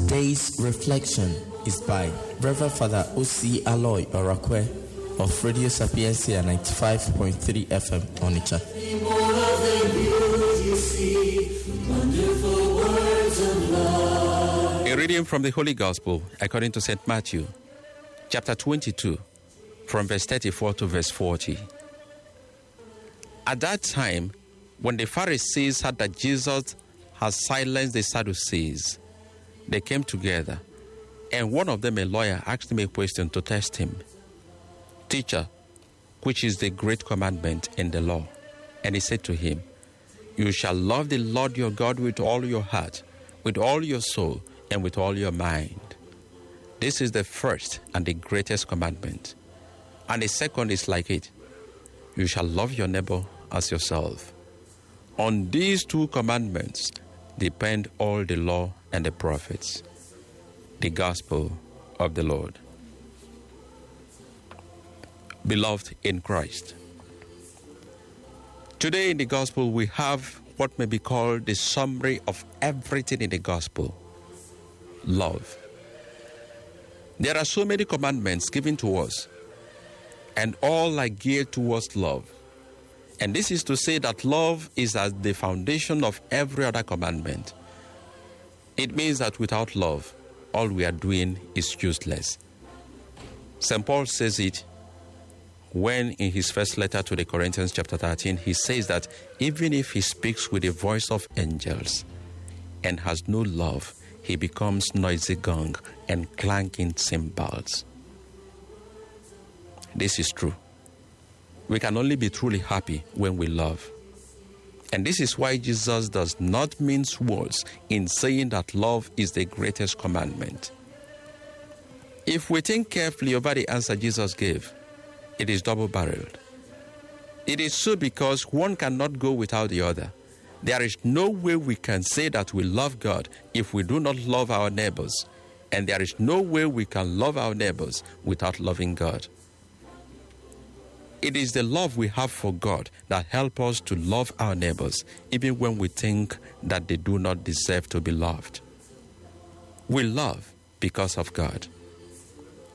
Today's reflection is by Reverend Father O.C. Aloy Orakwe of Radio Sapiencia 95.3 FM Onitsha. A reading from the Holy Gospel according to St. Matthew, chapter 22, from verse 34 to verse 40. At that time, when the Pharisees heard that Jesus had silenced the Sadducees, they came together, and one of them, a lawyer, asked him a question to test him. "Teacher, which is the great commandment in the law?" And he said to him, "You shall love the Lord your God with all your heart, with all your soul, and with all your mind. This is the first and the greatest commandment. And the second is like it. You shall love your neighbor as yourself. On these two commandments depend all the law and the prophets." The Gospel of the Lord. Beloved in Christ, today in the Gospel we have what may be called the summary of everything in the Gospel: love. There are so many commandments given to us, and all are geared towards love. And this is to say that love is at the foundation of every other commandment. It means that without love, all we are doing is useless. St. Paul says it when in his first letter to the Corinthians chapter 13, he says that even if he speaks with the voice of angels and has no love, he becomes noisy gong and clanking cymbals. This is true. We can only be truly happy when we love. And this is why Jesus does not mince words in saying that love is the greatest commandment. If we think carefully over the answer Jesus gave, it is double-barreled. It is so because one cannot go without the other. There is no way we can say that we love God if we do not love our neighbors. And there is no way we can love our neighbors without loving God. It is the love we have for God that helps us to love our neighbors, even when we think that they do not deserve to be loved. We love because of God.